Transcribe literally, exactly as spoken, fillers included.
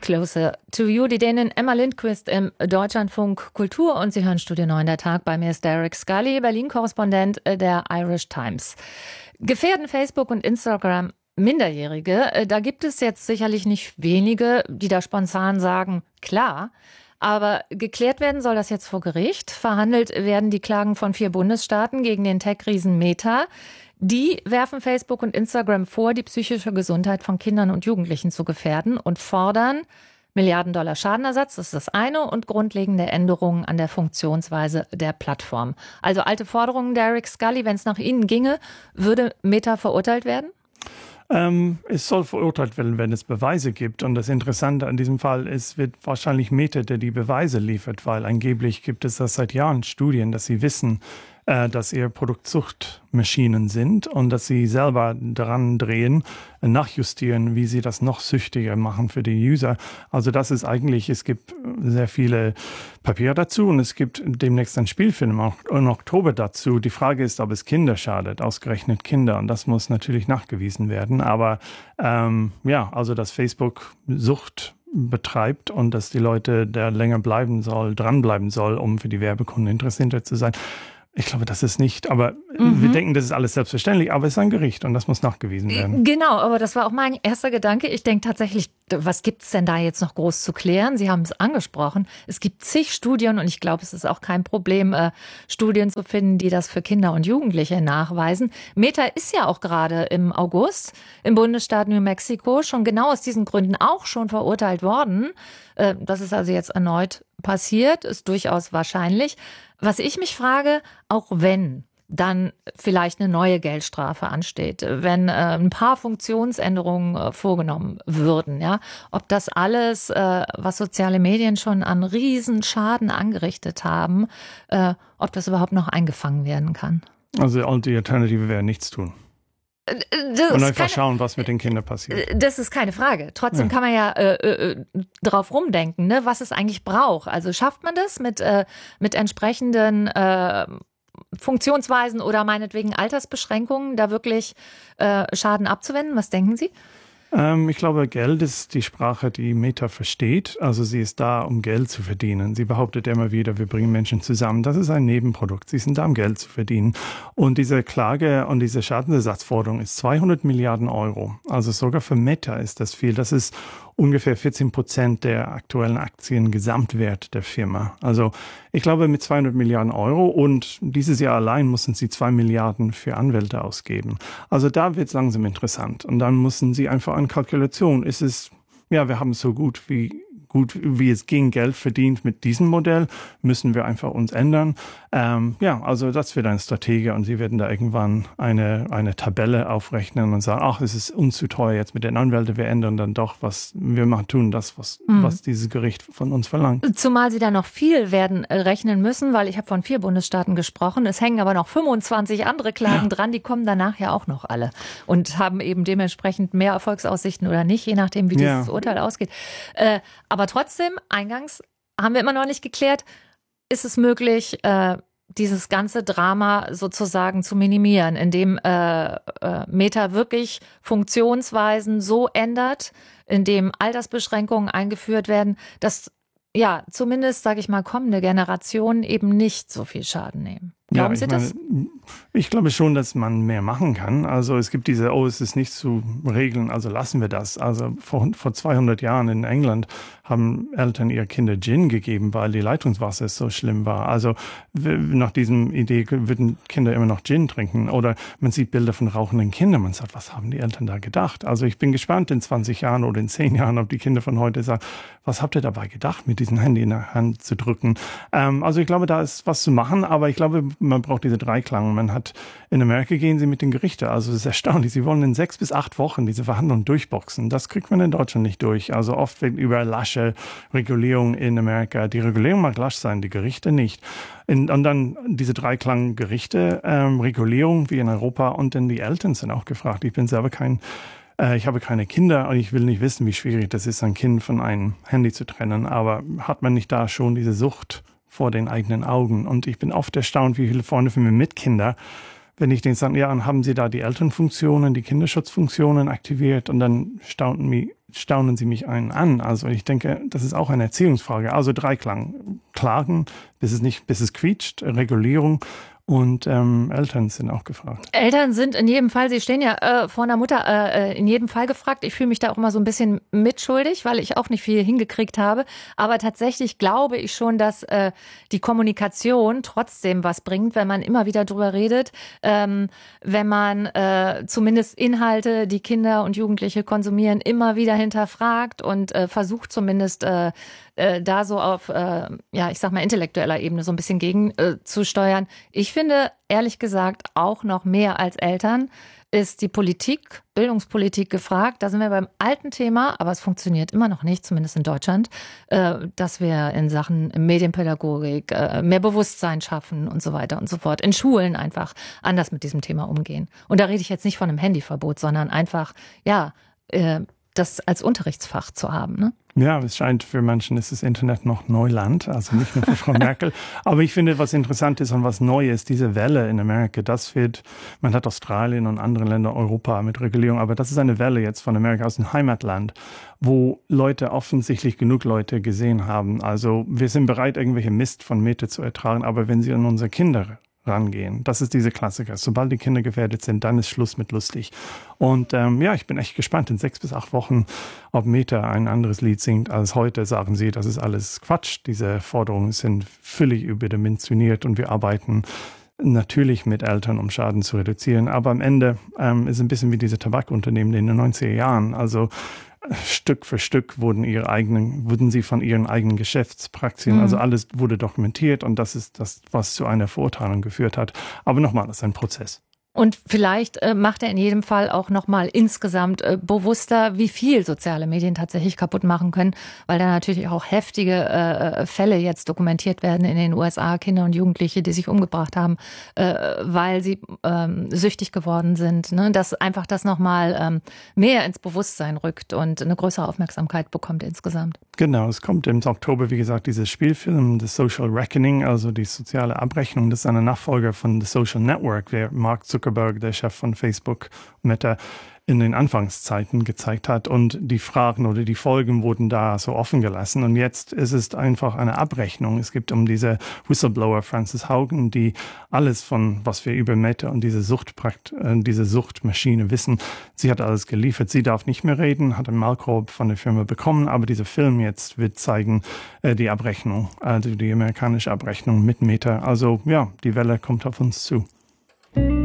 Closer to You. Die Dänin Emma Lindqvist im Deutschlandfunk Kultur und Sie hören Studio neun der Tag. Bei mir ist Derek Scully, Berlin-Korrespondent der Irish Times. Gefährden Facebook und Instagram Minderjährige? Da gibt es jetzt sicherlich nicht wenige, die da spontan sagen, klar. Aber geklärt werden soll das jetzt vor Gericht. Verhandelt werden die Klagen von vier Bundesstaaten gegen den Tech-Riesen Meta. Die werfen Facebook und Instagram vor, die psychische Gesundheit von Kindern und Jugendlichen zu gefährden und fordern Milliarden Dollar Schadenersatz, das ist das eine, und grundlegende Änderungen an der Funktionsweise der Plattform. Also alte Forderungen, Derek Scully, wenn es nach Ihnen ginge, würde Meta verurteilt werden? Ähm, es soll verurteilt werden, wenn es Beweise gibt. Und das Interessante an diesem Fall ist, wird wahrscheinlich Meta, der die Beweise liefert, weil angeblich gibt es das seit Jahren Studien, dass sie wissen, äh, dass ihr Produkt Suchtmaschinen sind und dass sie selber daran drehen, nachjustieren, wie sie das noch süchtiger machen für die User. Also das ist eigentlich, es gibt sehr viele Papiere dazu und es gibt demnächst einen Spielfilm auch im Oktober dazu. Die Frage ist, ob es Kinder schadet, ausgerechnet Kinder. Und das muss natürlich nachgewiesen werden. Aber ähm, ja, also dass Facebook Sucht betreibt und dass die Leute da länger bleiben soll, dranbleiben soll, um für die Werbekunden interessenter zu sein. Ich glaube, das ist nicht, aber mhm. wir denken, das ist alles selbstverständlich, aber es ist ein Gericht und das muss nachgewiesen werden. Genau, aber das war auch mein erster Gedanke. Ich denke tatsächlich, was gibt es denn da jetzt noch groß zu klären? Sie haben es angesprochen. Es gibt zig Studien und ich glaube, es ist auch kein Problem, äh, Studien zu finden, die das für Kinder und Jugendliche nachweisen. Meta ist ja auch gerade im August im Bundesstaat New Mexico schon genau aus diesen Gründen auch schon verurteilt worden. Äh, das ist also jetzt erneut passiert, ist durchaus wahrscheinlich. Was ich mich frage, auch wenn dann vielleicht eine neue Geldstrafe ansteht, wenn äh, ein paar Funktionsänderungen äh, vorgenommen würden, ja, ob das alles, äh, was soziale Medien schon an Riesenschaden angerichtet haben, äh, ob das überhaupt noch eingefangen werden kann. Also die Alternative wäre nichts tun. Das und einfach keine, schauen, was mit den Kindern passiert. Das ist keine Frage. Trotzdem ja. kann man ja äh, äh, drauf rumdenken, ne, was es eigentlich braucht. Also schafft man das mit, äh, mit entsprechenden äh, Funktionsweisen oder meinetwegen Altersbeschränkungen, da wirklich äh, Schaden abzuwenden? Was denken Sie? Ähm, ich glaube, Geld ist die Sprache, die Meta versteht. Also sie ist da, um Geld zu verdienen. Sie behauptet immer wieder, wir bringen Menschen zusammen. Das ist ein Nebenprodukt. Sie sind da, um Geld zu verdienen. Und diese Klage und diese Schadensersatzforderung ist zweihundert Milliarden Euro. Also sogar für Meta ist das viel. Das ist ungefähr vierzehn Prozent der aktuellen Aktien-Gesamtwert der Firma. Also ich glaube, mit zweihundert Milliarden Euro und dieses Jahr allein mussten sie zwei Milliarden für Anwälte ausgeben. Also da wird es langsam interessant. Und dann müssen sie einfach an Kalkulation. Ist es, ja, wir haben so gut wie gut wie es ging, Geld verdient mit diesem Modell, müssen wir einfach uns ändern. Ähm, ja, also das wird ein Stratege und sie werden da irgendwann eine, eine Tabelle aufrechnen und sagen, ach, es ist uns zu teuer jetzt mit den Anwälten, wir ändern dann doch, was wir machen, tun das, was, mhm. was dieses Gericht von uns verlangt. Zumal sie da noch viel werden rechnen müssen, weil ich habe von vier Bundesstaaten gesprochen, es hängen aber noch fünfundzwanzig andere Klagen ja. dran, die kommen danach ja auch noch alle und haben eben dementsprechend mehr Erfolgsaussichten oder nicht, je nachdem, wie dieses ja. Urteil ausgeht. Äh, aber trotzdem, eingangs haben wir immer noch nicht geklärt, ist es möglich, äh, dieses ganze Drama sozusagen zu minimieren, indem äh, äh, Meta wirklich Funktionsweisen so ändert, indem Altersbeschränkungen eingeführt werden, dass ja zumindest, sage ich mal, kommende Generationen eben nicht so viel Schaden nehmen. Glauben ja, Sie das? Meine, ich glaube schon, dass man mehr machen kann. Also es gibt diese, oh, es ist nicht zu regeln, also lassen wir das. Also vor, vor zweihundert Jahren in England haben Eltern ihr Kinder Gin gegeben, weil die Leitungswasser so schlimm war. Also nach diesem Idee würden Kinder immer noch Gin trinken. Oder man sieht Bilder von rauchenden Kindern. Man sagt, was haben die Eltern da gedacht? Also ich bin gespannt in zwanzig Jahren oder in zehn Jahren, ob die Kinder von heute sagen, was habt ihr dabei gedacht, mit diesem Handy in der Hand zu drücken? Ähm, also ich glaube, da ist was zu machen, aber ich glaube, man braucht diese Dreiklang. Man hat, in Amerika gehen sie mit den Gerichten. Also es ist erstaunlich. Sie wollen in sechs bis acht Wochen diese Verhandlungen durchboxen. Das kriegt man in Deutschland nicht durch. Also oft wird über lasche Regulierung in Amerika. Die Regulierung mag lasch sein, die Gerichte nicht. In, und dann diese Dreiklang Gerichte, ähm, Regulierung wie in Europa und dann die Eltern sind auch gefragt. Ich bin selber kein äh, Ich habe keine Kinder und ich will nicht wissen, wie schwierig das ist, ein Kind von einem Handy zu trennen. Aber hat man nicht da schon diese Sucht vor den eigenen Augen? Und ich bin oft erstaunt, wie viele Freunde von mir mit Kindern wenn ich denen sage, ja, und haben Sie da die Elternfunktionen, die Kinderschutzfunktionen aktiviert? Und dann staunen, mich, staunen sie mich einen an. Also ich denke, das ist auch eine Erziehungsfrage. Also Dreiklang. Klagen, bis es nicht, bis es quietscht, Regulierung. Und ähm, Eltern sind auch gefragt. Eltern sind in jedem Fall, Sie stehen ja äh, vor einer Mutter, äh, in jedem Fall gefragt. Ich fühle mich da auch immer so ein bisschen mitschuldig, weil ich auch nicht viel hingekriegt habe. Aber tatsächlich glaube ich schon, dass äh, die Kommunikation trotzdem was bringt, wenn man immer wieder drüber redet, ähm, wenn man äh, zumindest Inhalte, die Kinder und Jugendliche konsumieren, immer wieder hinterfragt und äh, versucht zumindest äh, äh, da so auf, äh, ja, ich sag mal, intellektueller Ebene so ein bisschen gegen äh, zu steuern. Ich finde, ehrlich gesagt, auch noch mehr als Eltern ist die Politik, Bildungspolitik gefragt. Da sind wir beim alten Thema, aber es funktioniert immer noch nicht, zumindest in Deutschland, äh, dass wir in Sachen Medienpädagogik äh, mehr Bewusstsein schaffen und so weiter und so fort. In Schulen einfach anders mit diesem Thema umgehen. Und da rede ich jetzt nicht von einem Handyverbot, sondern einfach, ja, äh, das als Unterrichtsfach zu haben, ne? Ja, es scheint für Menschen ist das Internet noch Neuland, also nicht nur für Frau Merkel. Aber ich finde, was interessant ist und was neu ist, diese Welle in Amerika, das wird, man hat Australien und andere Länder Europa mit Regulierung, aber das ist eine Welle jetzt von Amerika aus dem Heimatland, wo Leute offensichtlich genug Leute gesehen haben. Also wir sind bereit, irgendwelche Mist von Meta zu ertragen, aber wenn sie an unsere Kinder rangehen. Das ist diese Klassiker. Sobald die Kinder gefährdet sind, dann ist Schluss mit lustig. Und ähm, ja, ich bin echt gespannt in sechs bis acht Wochen, ob Meta ein anderes Lied singt als heute. Sagen sie, das ist alles Quatsch. Diese Forderungen sind völlig überdimensioniert und wir arbeiten natürlich mit Eltern, um Schaden zu reduzieren. Aber am Ende ähm, ist es ein bisschen wie diese Tabakunternehmen in den neunziger Jahren. Also Stück für Stück wurden ihre eigenen, wurden sie von ihren eigenen Geschäftspraxisen, mhm. also alles wurde dokumentiert und das ist das, was zu einer Verurteilung geführt hat. Aber nochmal, das ist ein Prozess. Und vielleicht äh, macht er in jedem Fall auch nochmal insgesamt äh, bewusster, wie viel soziale Medien tatsächlich kaputt machen können, weil da natürlich auch heftige äh, Fälle jetzt dokumentiert werden in den U S A, Kinder und Jugendliche, die sich umgebracht haben, äh, weil sie ähm, süchtig geworden sind. Ne? Dass einfach das nochmal ähm, mehr ins Bewusstsein rückt und eine größere Aufmerksamkeit bekommt insgesamt. Genau, es kommt im Oktober, wie gesagt, dieses Spielfilm, The Social Reckoning, also die soziale Abrechnung. Das ist eine Nachfolger von The Social Network, der Mark Zuckerberg, der Chef von Facebook, Meta, in den Anfangszeiten gezeigt hat. Und die Fragen oder die Folgen wurden da so offen gelassen. Und jetzt ist es einfach eine Abrechnung. Es gibt um diese Whistleblower Frances Haugen, die alles von, was wir über Meta und diese Suchtprakt, äh, diese Suchtmaschine wissen, sie hat alles geliefert. Sie darf nicht mehr reden, hat einen Maulkorb von der Firma bekommen. Aber dieser Film jetzt wird zeigen, äh, die Abrechnung, also die amerikanische Abrechnung mit Meta. Also ja, die Welle kommt auf uns zu.